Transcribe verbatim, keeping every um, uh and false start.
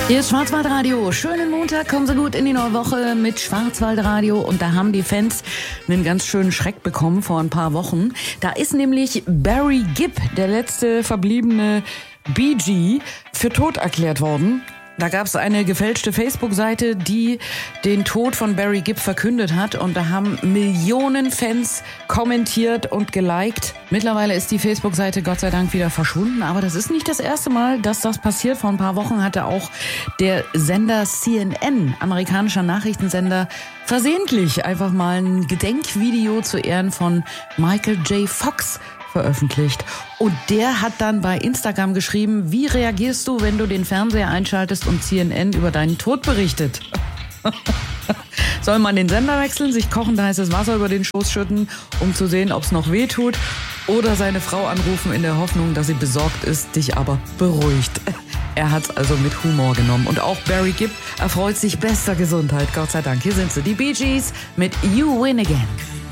Hier ist Schwarzwaldradio. Schönen Montag, kommen Sie gut in die neue Woche mit Schwarzwaldradio. Und da haben die Fans einen ganz schönen Schreck bekommen vor ein paar Wochen. Da ist nämlich Barry Gibb, der letzte verbliebene Bee Gee, für tot erklärt worden. Da gab es eine gefälschte Facebook-Seite, die den Tod von Barry Gibb verkündet hat. Und da haben Millionen Fans kommentiert und geliked. Mittlerweile ist die Facebook-Seite Gott sei Dank wieder verschwunden. Aber das ist nicht das erste Mal, dass das passiert. Vor ein paar Wochen hatte auch der Sender C N N, amerikanischer Nachrichtensender, versehentlich einfach mal ein Gedenkvideo zu Ehren von Michael J. Fox veröffentlicht. Und der hat dann bei Instagram geschrieben, wie reagierst du, wenn du den Fernseher einschaltest und C N N über deinen Tod berichtet? Soll man den Sender wechseln, sich kochend heißes Wasser über den Schoß schütten, um zu sehen, ob es noch weh tut? Oder seine Frau anrufen in der Hoffnung, dass sie besorgt ist, dich aber beruhigt? Er hat's also mit Humor genommen. Und auch Barry Gibb erfreut sich bester Gesundheit, Gott sei Dank. Hier sind sie, die Bee Gees mit You Win Again.